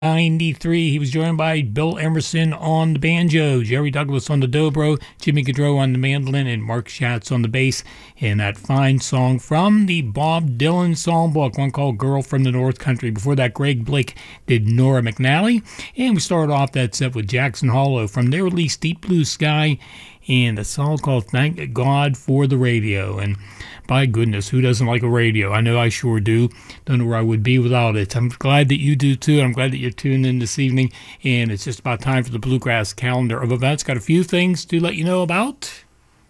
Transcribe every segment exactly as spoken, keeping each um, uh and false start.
ninety-three, he was joined by Bill Emerson on the banjo, Jerry Douglas on the dobro, Jimmy Gaudreau on the mandolin, and Mark Schatz on the bass in that fine song from the Bob Dylan songbook, one called Girl from the North Country. Before that, Greg Blake did Nora McNally, and we started off that set with Jackson Hollow from their release Deep Blue Sky, and a song called Thank God for the Radio. And by goodness, who doesn't like a radio? I know I sure do. Don't know where I would be without it. I'm glad that you do too. I'm glad that you're tuned in this evening. And it's just about time for the Bluegrass calendar of events. Got a few things to let you know about.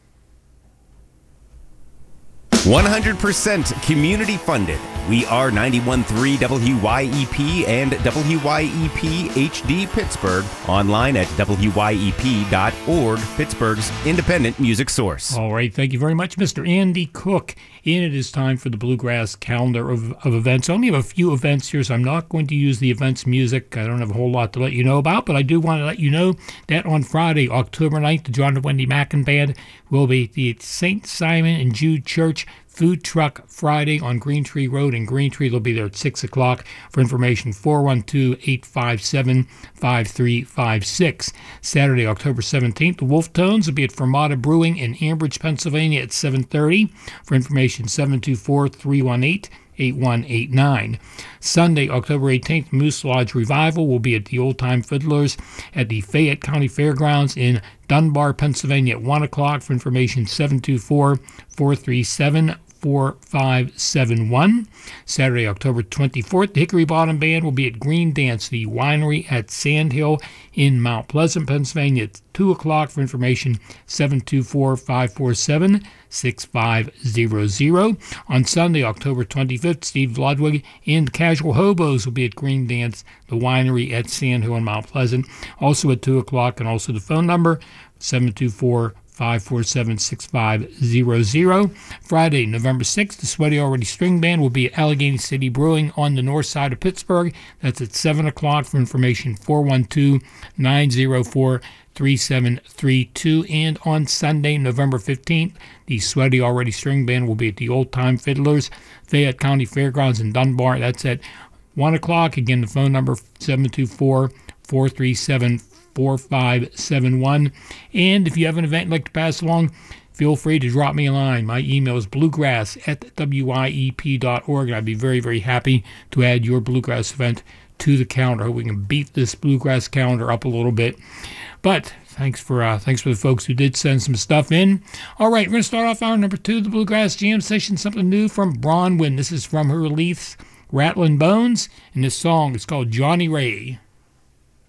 one hundred percent community funded. We are ninety-one point three W Y E P and W Y E P H D Pittsburgh. Online at W Y E P dot org, Pittsburgh's independent music source. All right, thank you very much, Mister Andy Cook. And it is time for the Bluegrass calendar of, of events. I only have a few events here, so I'm not going to use the events music. I don't have a whole lot to let you know about, but I do want to let you know that on Friday, October ninth, the John and Wendy Mackin Band will be at the Saint Simon and Jude Church Food Truck Friday on Green Tree Road in Green Tree. They'll be there at six o'clock. For information, four one two, eight five seven, five three five six. Saturday, October seventeenth, the Wolf Tones will be at Fermata Brewing in Ambridge, Pennsylvania at seven thirty. For information, seven two four, three one eight, eight one eight nine. Sunday, October eighteenth, Moose Lodge Revival will be at the Old Time Fiddlers at the Fayette County Fairgrounds in Dunbar, Pennsylvania at one o'clock. For information, seven two four, four three seven, four five seven one. Saturday, October twenty-fourth, the Hickory Bottom Band will be at Green Dance, the winery at Sand Hill in Mount Pleasant, Pennsylvania at two o'clock. For information, seven two four, five four seven, six five zero zero. On Sunday, October twenty-fifth, Steve Ludwig and Casual Hobos will be at Green Dance, the winery at Sand Hill in Mount Pleasant, also at two o'clock, and also the phone number, seven two four, five four seven, six five zero zero. Friday, November sixth, the Sweaty Already String Band will be at Allegheny City Brewing on the north side of Pittsburgh. That's at seven o'clock. For information, four one two, nine zero four, three seven three two. And on Sunday, November fifteenth, the Sweaty Already String Band will be at the Old Time Fiddlers, Fayette County Fairgrounds in Dunbar. That's at one o'clock. Again, the phone number, seven two four, four three seven, four five seven one. And if you have an event you'd like to pass along, feel free to drop me a line. My email is bluegrass at W Y E P dot org, and I'd be very, very happy to add your bluegrass event to the calendar. I hope we can beat this bluegrass calendar up a little bit. But thanks for uh, thanks for the folks who did send some stuff in. All right, we're going to start off hour number two of the Bluegrass Jam Session, something new from Bronwyn. This is from her release, Rattlin' Bones, and this song is called Johnny Ray.